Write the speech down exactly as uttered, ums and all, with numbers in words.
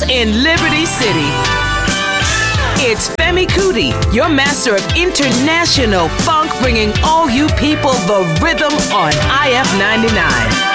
Studios in Liberty City. It's Femi Kuti, your master of international funk, bringing all you people the rhythm on I F ninety-nine.